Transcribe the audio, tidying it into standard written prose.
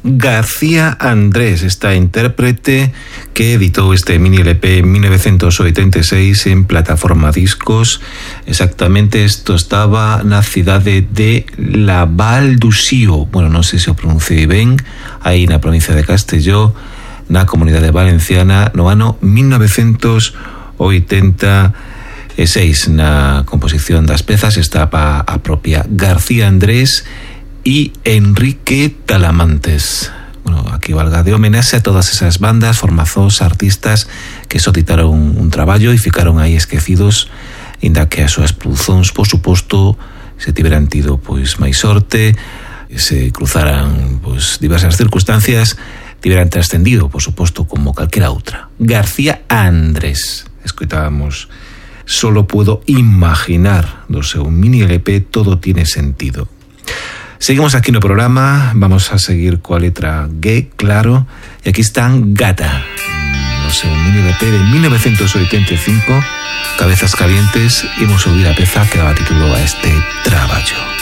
García Andrés, esta intérprete que editou este mini LP en 1986 en Plataforma Discos. Exactamente, isto estaba na cidade de La Val d'Uxío, bueno, non sei se o pronunciei ben, aí na provincia de Castelló, na Comunidade Valenciana, no ano 1986. Na composición das pezas estaba a propia García Andrés y Enrique Talamantes. Bueno, aquí valga de homenaxe a todas esas bandas, formazóns, artistas que só ditaron un traballo e ficaron aí esquecidos, inda que as súas produzóns, por suposto, se tiveran tido pois máis sorte, se cruzaran pois diversas circunstancias, tiveran trascendido, por suposto, como calquera outra. García Andrés. Escoitábamos Solo puedo imaginar do seu mini LP Todo tiene sentido. Seguimos aquí no programa, vamos a seguir coa letra G, claro, e aquí están Gata, no seu mini LP de 1985, Cabezas Calientes, imos ouvir a peza que daba título a este traballo.